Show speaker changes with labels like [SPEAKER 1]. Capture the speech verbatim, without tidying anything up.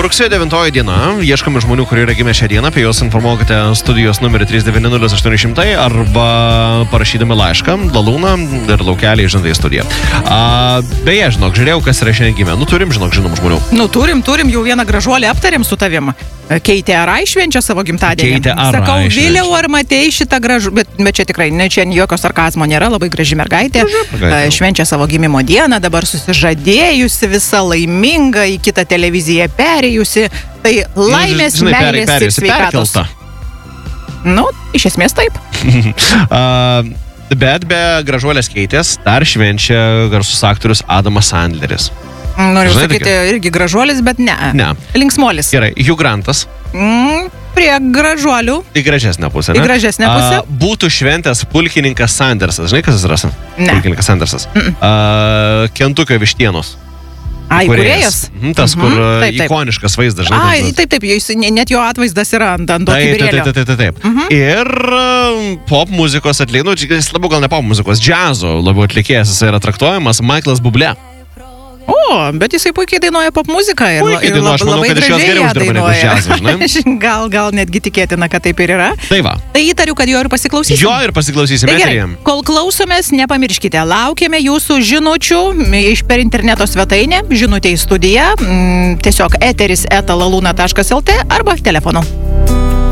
[SPEAKER 1] rugsėjo devintoji diena, ieškame žmonių, kurie yra gimę šią dieną, apie juos informuokite studijos numerį trys devyni nulis aštuoni šimtai arba parašydami laišką, Lalūną ir Laukelį žinai į studiją. A, beje, žinok, žiūrėjau, kas yra šiandien gimę. Nu, turim, žinok, žinom žmonių.
[SPEAKER 2] Nu, turim, turim, jau vieną gražuolį aptarėm su tavim. Keitė Arai švenčia savo gimtadienį.
[SPEAKER 1] Keitė Arai
[SPEAKER 2] Sakau,
[SPEAKER 1] švenčia.
[SPEAKER 2] Viliau, ar matei šitą gražų, bet, bet čia tikrai, ne, čia jokio sarkazmo nėra, labai graži mergaitė.
[SPEAKER 1] mergaitė.
[SPEAKER 2] Švenčia savo gimimo dieną, dabar susižadėjusi, visa laiminga, į kitą televiziją perėjusi. Tai laimės,
[SPEAKER 1] Žinai,
[SPEAKER 2] meilės
[SPEAKER 1] perė-
[SPEAKER 2] ir sveikatos.
[SPEAKER 1] perkelta.
[SPEAKER 2] Nu, iš esmės taip.
[SPEAKER 1] A, bet be gražuolės Keitės dar švenčia garsus aktorius Adamas Sandleris.
[SPEAKER 2] Noriu
[SPEAKER 1] Žinai,
[SPEAKER 2] sakyti, irgi gražuolis, bet ne.
[SPEAKER 1] Ne.
[SPEAKER 2] Linksmolis.
[SPEAKER 1] Gerai, Hugh Grantas.
[SPEAKER 2] Mm, prie gražuolių.
[SPEAKER 1] Į gražesnę pusę,
[SPEAKER 2] Į
[SPEAKER 1] ne?
[SPEAKER 2] gražesnę pusę.
[SPEAKER 1] A, būtų šventęs pulkininkas Sandersas. Žinai, kas jis yra?
[SPEAKER 2] Ne.
[SPEAKER 1] Pulkininkas Sandersas. A, Kentukio vištienos.
[SPEAKER 2] Ai, kūrėjas.
[SPEAKER 1] Mhm, tas, kur
[SPEAKER 2] Mhm,
[SPEAKER 1] a,
[SPEAKER 2] taip, taip.
[SPEAKER 1] ikoniškas vaizdas, žinai.
[SPEAKER 2] Ai,
[SPEAKER 1] tas-
[SPEAKER 2] taip, taip, jis, net jo atvaizdas yra ant ant to
[SPEAKER 1] Taip, taip,
[SPEAKER 2] kibirėlio.
[SPEAKER 1] taip, taip, taip, taip.
[SPEAKER 2] Mhm.
[SPEAKER 1] Ir um, pop muzikos atlikėjas, nu, jis labiau gal ne pop muzikos, džiazo labiau atlikėjas, jis yra traktuojamas, Michaelas Bublé.
[SPEAKER 2] O, bet jisai puikiai dainuoja pop muziką ir,
[SPEAKER 1] Puikiai
[SPEAKER 2] ir
[SPEAKER 1] dainuoja, aš manau,
[SPEAKER 2] labai
[SPEAKER 1] kad iš jos
[SPEAKER 2] gražiai
[SPEAKER 1] geriau
[SPEAKER 2] ją
[SPEAKER 1] uždirba negu
[SPEAKER 2] dainuoja.
[SPEAKER 1] džiazas, žinai.
[SPEAKER 2] gal, gal netgi tikėtina, kad taip ir yra.
[SPEAKER 1] Tai va,
[SPEAKER 2] Tai įtariu, kad jo ir pasiklausysime.
[SPEAKER 1] jo ir pasiklausysime
[SPEAKER 2] Tai gerai,
[SPEAKER 1] eteryje.
[SPEAKER 2] kol klausomės, nepamirškite, laukiame jūsų žinučių iš per interneto svetainę, žinutė į studiją, mm, tiesiog eteris eta laluna taškas lt arba telefonu.